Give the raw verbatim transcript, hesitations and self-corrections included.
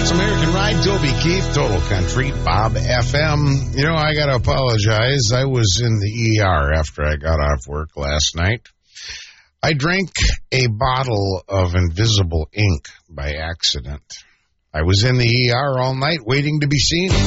This American Ride, Toby Keith, Total Country, Bob F M. You know, I got to apologize. I was in the E R after I got off work last night. I drank a bottle of invisible ink by accident. I was in the E R all night waiting to be seen.